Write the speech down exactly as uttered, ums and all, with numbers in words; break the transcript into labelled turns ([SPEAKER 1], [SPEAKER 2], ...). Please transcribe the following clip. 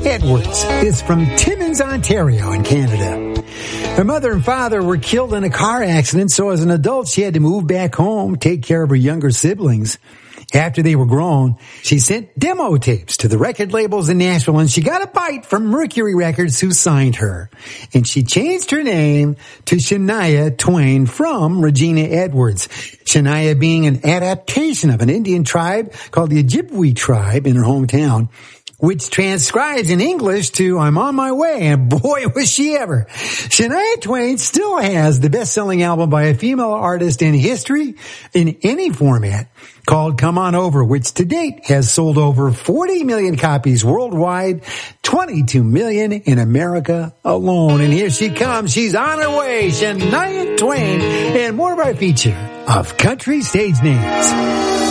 [SPEAKER 1] Edwards is from Timmins, Ontario in Canada. Her mother and father were killed in a car accident, so as an adult she had to move back home, take care of her younger siblings. After they were grown, she sent demo tapes to the record labels in Nashville, and she got a bite from Mercury Records, who signed her. And she changed her name to Shania Twain from Regina Edwards. Shania being an adaptation of an Indian tribe called the Ojibwe tribe in her hometown, which transcribes in English to "I'm on my way," and boy, was she ever. Shania Twain still has the best-selling album by a female artist in history in any format, called Come On Over, which to date has sold over forty million copies worldwide, twenty-two million in America alone. And here she comes. She's on her way, Shania Twain, and more of our feature of Country Stage Names.